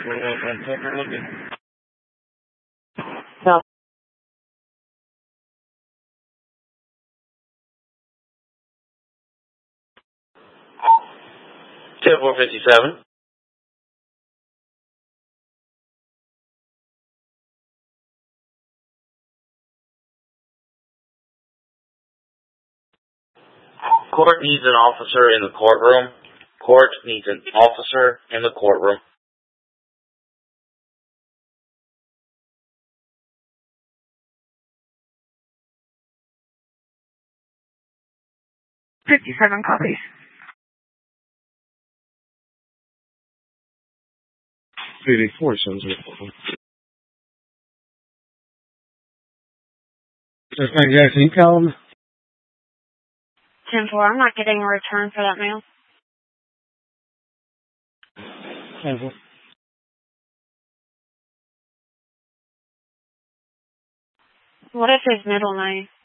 looking. No. 10457. Court needs an officer in the courtroom. Court needs an officer in the courtroom. 57 copies. 384 sounds like. Just like Jackson, you tell him. 10-4, I'm not getting a return for that mail. 10-4. What is his middle name?